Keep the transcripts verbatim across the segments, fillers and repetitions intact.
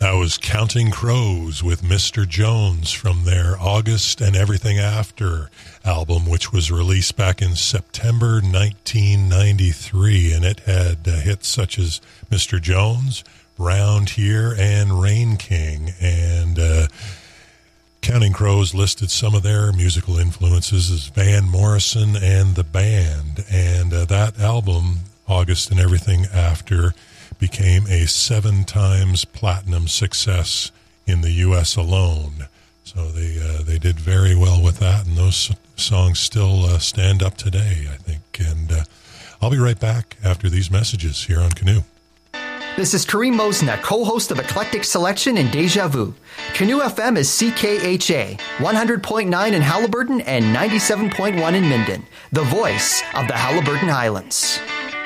That was Counting Crows with Mister Jones from their August and Everything After album, which was released back in September nineteen ninety-three, and it had uh, hits such as Mister Jones, Round Here, and Rain King. And uh, Counting Crows listed some of their musical influences as Van Morrison and the Band, and uh, that album, August and Everything After, became a seven times platinum success in the U S alone. So they uh, they did very well with that, and those songs still uh, stand up today, I think. And uh, I'll be right back after these messages here on Canoe. This is Kareem Mosna, co-host of Eclectic Selection and Deja Vu. Canoe F M is C K H A, one hundred point nine in Halliburton and ninety-seven point one in Minden, the voice of the Halliburton Highlands.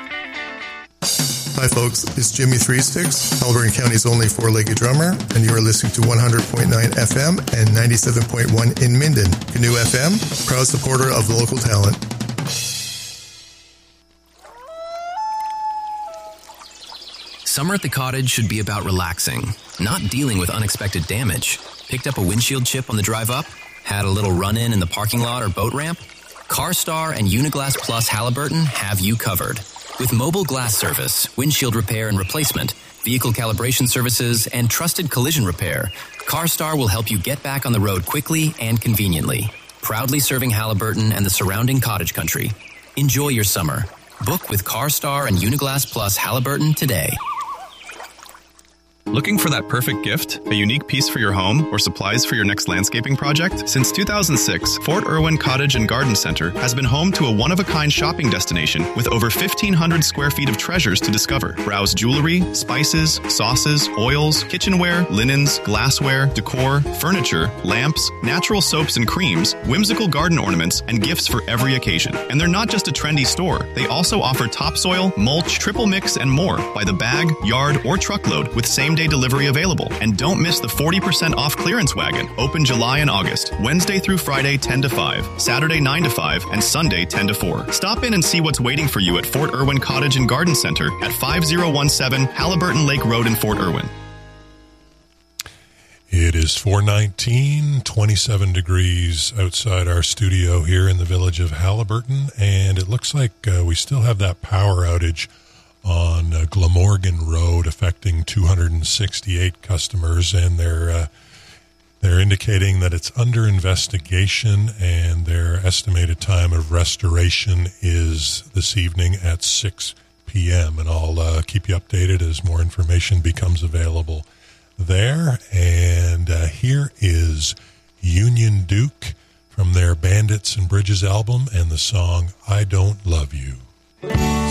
Hi folks, it's Jimmy Three Sticks, Halliburton County's only four-legged drummer, and you are listening to one hundred point nine F M and ninety-seven point one in Minden. Canoe F M, proud supporter of local talent. Summer at the cottage should be about relaxing, not dealing with unexpected damage. Picked up a windshield chip on the drive up? Had a little run-in in the parking lot or boat ramp? CarStar and Uniglass Plus Halliburton have you covered. With mobile glass service, windshield repair and replacement, vehicle calibration services, and trusted collision repair, CarStar will help you get back on the road quickly and conveniently. Proudly serving Halliburton and the surrounding cottage country. Enjoy your summer. Book with CarStar and Uniglass Plus Halliburton today. Looking for that perfect gift? A unique piece for your home or supplies for your next landscaping project? Since two thousand six, Fort Irwin Cottage and Garden Center has been home to a one-of-a-kind shopping destination with over fifteen hundred square feet of treasures to discover. Browse jewelry, spices, sauces, oils, kitchenware, linens, glassware, decor, furniture, lamps, natural soaps and creams, whimsical garden ornaments, and gifts for every occasion. And they're not just a trendy store. They also offer topsoil, mulch, triple mix, and more by the bag, yard, or truckload with same-day delivery available. And don't miss the forty percent off clearance wagon, open July and August, Wednesday through Friday ten to five, Saturday nine to five, and Sunday ten to four. Stop in and see what's waiting for you at Fort Irwin Cottage and Garden Center at five oh one seven Halliburton Lake Road in Fort Irwin. It is four nineteen, twenty-seven degrees outside our studio here in the village of Halliburton, and it looks like uh, we still have that power outage on uh, Glamorgan Road affecting two hundred sixty-eight customers, and they're uh, they're indicating that it's under investigation, and their estimated time of restoration is this evening at six p.m. And I'll uh, keep you updated as more information becomes available there. And uh, here is Union Duke from their Bandits and Bridges album and the song I Don't Love You.